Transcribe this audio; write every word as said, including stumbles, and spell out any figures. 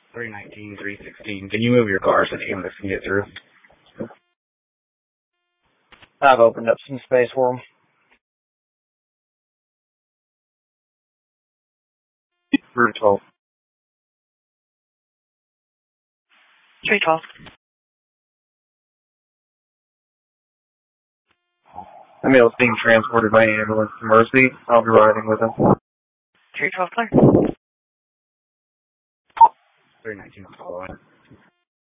three nineteen, three sixteen. Can you move your car so the ambulance can get through? I've opened up some space for them. three twelve. three twelve. Emil's being transported by ambulance to Mercy. I'll be riding with him. three twelve, clear. three nineteen is following.